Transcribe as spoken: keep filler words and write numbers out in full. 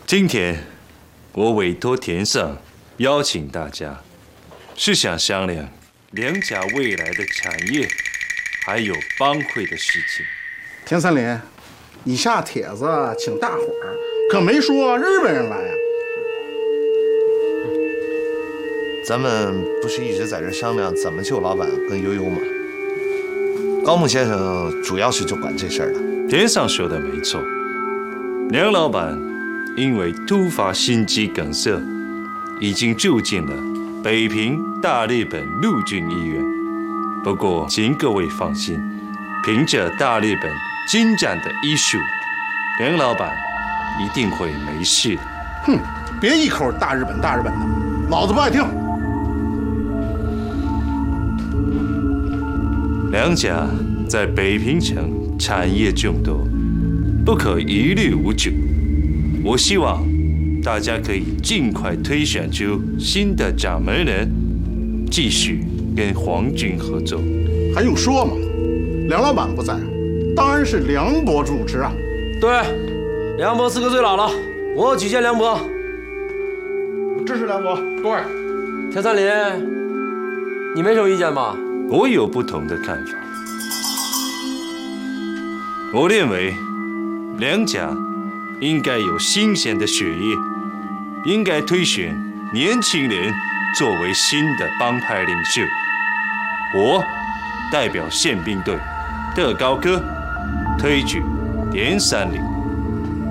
今天我委托田上邀请大家，是想商量梁家未来的产业，还有帮会的事情。 田三林，你下帖子请大伙儿，可没说日本人来啊。 咱们不是一直在这商量怎么救老板跟悠悠吗？高木先生主要是就管这事儿了。 田上说的没错，梁老板因为突发心肌梗塞，已经住进了北平大日本陆军医院。不过，请各位放心，凭着大日本精湛的医术，梁老板一定会没事的。 哼，别一口大日本大日本的，老子不爱听。 梁家在北平城产业众多，不可一律无主。我希望大家可以尽快推选出新的掌门人，继续跟皇军合作。 还用说吗？梁老板不在，当然是梁伯主持啊。 对，梁伯资格最老了，我举荐梁伯。 支持梁伯。 对。田三林，你没什么意见吧？ 我有不同的看法。我认为梁家应该有新鲜的血液，应该推选年轻人作为新的帮派领袖。我代表宪兵队德高哥推举田三林。